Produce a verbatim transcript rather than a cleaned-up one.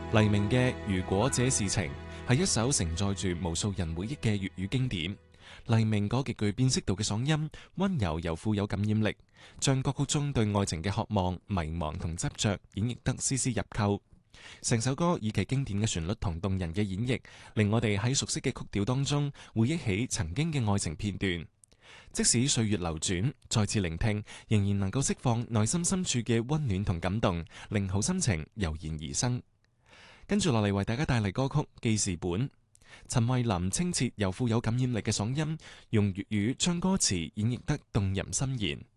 黎明嘅《如果這是情》係一首承載住無數人回憶嘅粵語經典。黎明嗰極具辨識度嘅嗓音，溫柔又富有感染力，將歌曲中對愛情嘅渴望、迷茫同執着演繹得絲絲入扣。成首歌以其經典嘅旋律同動人嘅演繹，令我哋喺熟悉嘅曲調當中回憶起曾經嘅愛情片段。即使歲月流轉，再次聆聽，仍然能夠釋放內心深處嘅溫暖同感動，令好心情油然而生。跟住落嚟為大家帶嚟歌曲《記事本》。陳慧琳清澈又富有感染力嘅嗓音，用粵語將歌詞演繹得動人心弦。